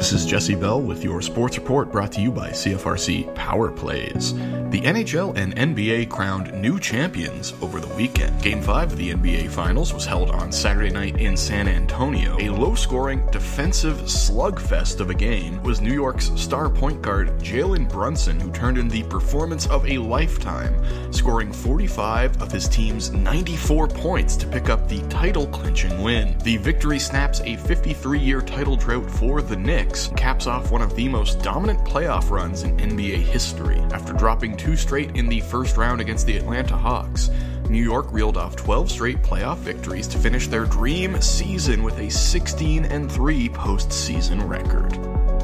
This is Jesse Bell with your sports report brought to you by CFRC Power Plays. The NHL and NBA crowned new champions over the weekend. Game 5 of the NBA Finals was held on Saturday night in San Antonio. A low-scoring, defensive slugfest of a game was New York's star point guard Jalen Brunson, who turned in the performance of a lifetime, scoring 45 of his team's 94 points to pick up the title-clinching win. The victory snaps a 53-year title drought for the Knicks, caps off one of the most dominant playoff runs in NBA history. After dropping 2 straight in the first round against the Atlanta Hawks, New York reeled off 12 straight playoff victories to finish their dream season with a 16-3 postseason record.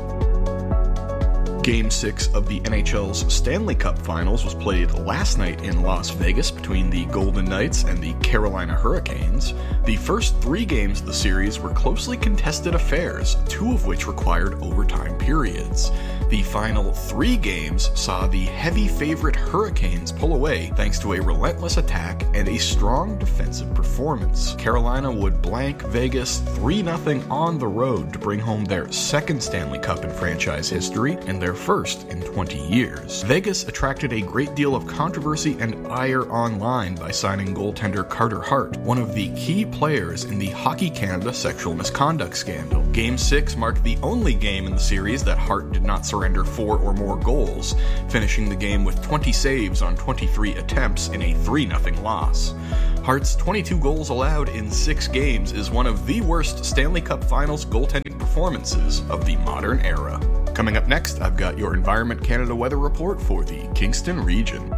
Game 6 of the NHL's Stanley Cup Finals was played last night in Las Vegas between the Golden Knights and the Carolina Hurricanes. The first 3 games of the series were closely contested affairs, 2 of which required overtime periods. The final 3 games saw the heavy favorite Hurricanes pull away thanks to a relentless attack and a strong defensive performance. Carolina would blank Vegas 3-0 on the road to bring home their second Stanley Cup in franchise history and their first in 20 years. Vegas attracted a great deal of controversy and ire online by signing goaltender Carter Hart, one of the key players in the Hockey Canada sexual misconduct scandal. Game 6 marked the only game in the series that Hart did not surrender 4 or more goals, finishing the game with 20 saves on 23 attempts in a 3-0 loss. Hart's 22 goals allowed in 6 games is one of the worst Stanley Cup Finals goaltending performances of the modern era. Coming up next, I've got your Environment Canada weather report for the Kingston region.